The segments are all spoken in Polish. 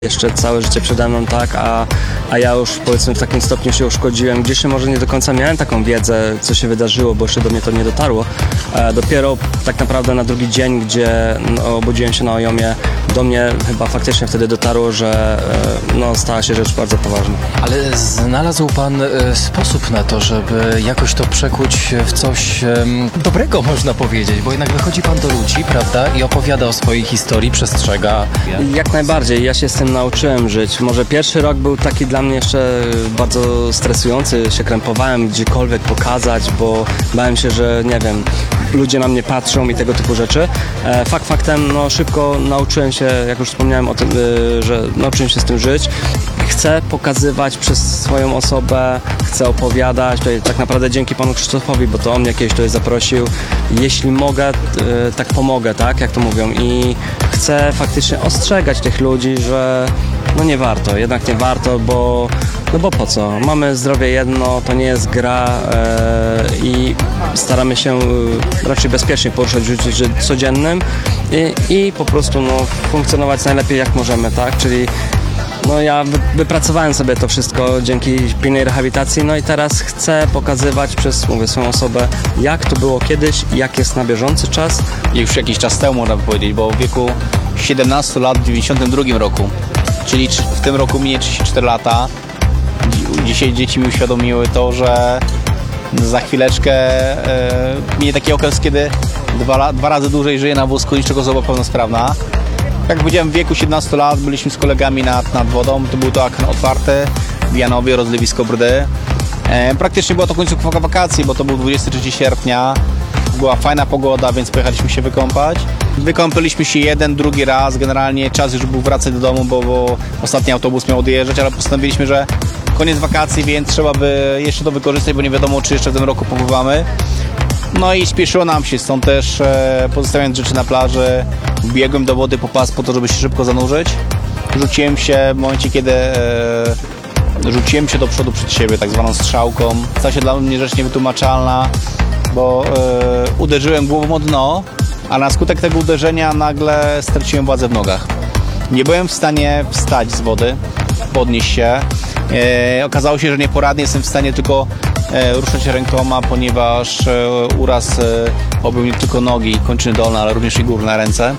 Jeszcze całe życie przede mną, tak, a ja już powiedzmy w takim stopniu się uszkodziłem, gdzieś może nie do końca miałem taką wiedzę, co się wydarzyło, bo jeszcze do mnie to nie dotarło. Dopiero tak naprawdę na drugi dzień, gdzie obudziłem się na Ojomie, do mnie chyba faktycznie wtedy dotarło, że stała się rzecz bardzo poważna. Ale znalazł Pan sposób na to, żeby jakoś to przekuć w coś dobrego, można powiedzieć, bo jednak wychodzi Pan do ludzi, prawda, i opowiada o swojej historii, przestrzega. Jak najbardziej, ja się z tym nauczyłem żyć. Może pierwszy rok był taki dla mnie jeszcze bardzo stresujący, się krępowałem gdziekolwiek pokazać, bo bałem się, że nie wiem, ludzie na mnie patrzą i tego typu rzeczy. Fakt faktem, szybko nauczyłem się, jak już wspomniałem o tym, że nauczyłem się z tym żyć. Chcę pokazywać przez swoją osobę, chcę opowiadać, tutaj tak naprawdę dzięki panu Krzysztofowi, bo to on mnie kiedyś tutaj zaprosił. Jeśli mogę, tak pomogę, tak, jak to mówią, i chcę faktycznie ostrzegać tych ludzi, że nie warto, jednak nie warto, bo po co? Mamy zdrowie jedno, to nie jest gra i staramy się raczej bezpiecznie poruszać w życiu codziennym i po prostu funkcjonować najlepiej jak możemy, tak, czyli ja wypracowałem sobie to wszystko dzięki pilnej rehabilitacji, i teraz chcę pokazywać przez, swoją osobę, jak to było kiedyś, jak jest na bieżący czas. Już jakiś czas temu można by powiedzieć, bo w wieku 17 lat w 92 roku, czyli w tym roku minie 34 lata, dzisiaj dzieci mi uświadomiły to, że za chwileczkę minie taki okres, kiedy dwa razy dłużej żyję na wózku niż osoba pełnosprawna. Jak powiedziałem, w wieku 17 lat byliśmy z kolegami nad wodą, to był to akwen otwarty w Janowie, rozlewisko Brdy. Praktycznie była to końcówka wakacji, bo to był 23 sierpnia, była fajna pogoda, więc pojechaliśmy się wykąpać. Wykąpiliśmy się jeden, drugi raz, generalnie czas już był wracać do domu, bo ostatni autobus miał odjeżdżać, ale postanowiliśmy, że koniec wakacji, więc trzeba by jeszcze to wykorzystać, bo nie wiadomo, czy jeszcze w tym roku popływamy. I spieszyło nam się, stąd też pozostawiając rzeczy na plaży, biegłem do wody po pas po to, żeby się szybko zanurzyć. Rzuciłem się w momencie, kiedy rzuciłem się do przodu przed siebie, tak zwaną strzałką. Stała się dla mnie rzecz niewytłumaczalna, bo uderzyłem głową o dno, a na skutek tego uderzenia nagle straciłem władzę w nogach. Nie byłem w stanie wstać z wody, podnieść się. Okazało się, że nieporadnie jestem w stanie tylko ruszać rękoma, ponieważ uraz objął nie tylko nogi, kończyny dolne, ale również i górne ręce.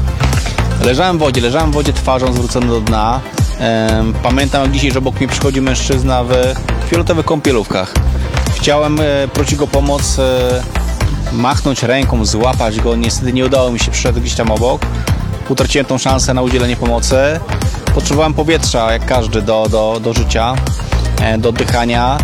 Leżałem w wodzie twarzą zwróconą do dna. Pamiętam jak dzisiaj, że obok mnie przychodzi mężczyzna w fioletowych kąpielówkach. Chciałem prosić go o pomoc, machnąć ręką, złapać go. Niestety nie udało mi się, przyszedł gdzieś tam obok. Utraciłem tą szansę na udzielenie pomocy. Potrzebowałem powietrza, jak każdy, do życia, do oddychania.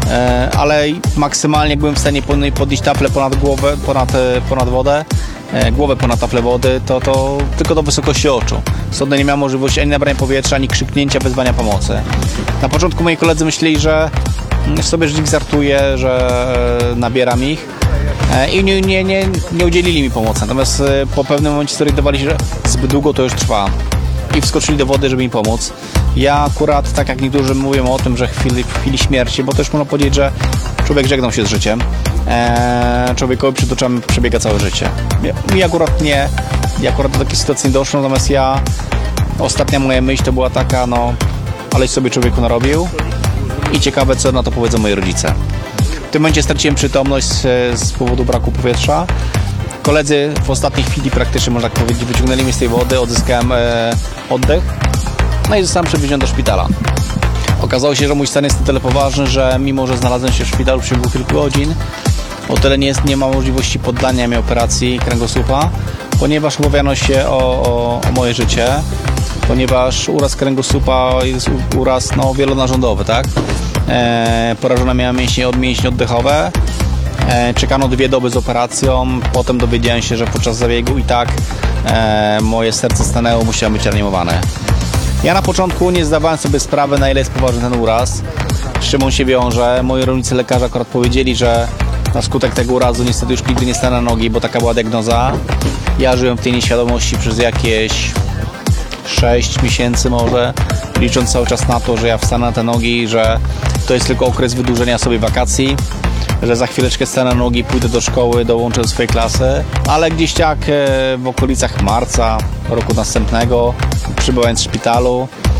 Ale maksymalnie byłem w stanie podnieść taflę ponad głowę, ponad wodę, głowę ponad taflę wody, to tylko do wysokości oczu. Stąd nie miałem możliwości ani nabrania powietrza, ani krzyknięcia, wezwania pomocy. Na początku moi koledzy myśleli, że sobie żyć żartuję, że nabieram ich i nie udzielili mi pomocy. Natomiast po pewnym momencie zorientowali się, że zbyt długo to już trwa i wskoczyli do wody, żeby mi pomóc. Ja akurat, tak jak niektórzy mówią o tym, że w chwili śmierci, bo też można powiedzieć, że człowiek żegnał się z życiem, człowiekowi przed oczami przebiega całe życie. Mi akurat nie, akurat do takiej sytuacji nie doszło, natomiast ostatnia moja myśl to była taka, aleś sobie człowieku narobił i ciekawe, co na to powiedzą moi rodzice. W tym momencie straciłem przytomność z powodu braku powietrza. Koledzy w ostatniej chwili praktycznie, można tak powiedzieć, wyciągnęli mnie z tej wody, odzyskałem oddech, i zostałem przewieziony do szpitala. Okazało się, że mój stan jest na tyle poważny, że mimo, że znalazłem się w szpitalu w ciągu kilku godzin, o tyle nie ma możliwości poddania mi operacji kręgosłupa, ponieważ obawiano się o moje życie, ponieważ uraz kręgosłupa jest uraz wielonarządowy, tak? Porażone miałem mięśnie oddechowe. Czekano 2 doby z operacją, potem dowiedziałem się, że podczas zabiegu i tak moje serce stanęło, musiałem być reanimowane. Ja na początku nie zdawałem sobie sprawy, na ile jest poważny ten uraz, z czym on się wiąże. Moi rolnicy lekarze akurat powiedzieli, że na skutek tego urazu niestety już nigdy nie stanę na nogi, bo taka była diagnoza. Ja żyłem w tej nieświadomości przez jakieś 6 miesięcy może, licząc cały czas na to, że ja wstanę na te nogi, że to jest tylko okres wydłużenia sobie wakacji. że za chwileczkę stanę na nogi, pójdę do szkoły, dołączę do swojej klasy, ale gdzieś tak w okolicach marca roku następnego, przybywając w szpitalu,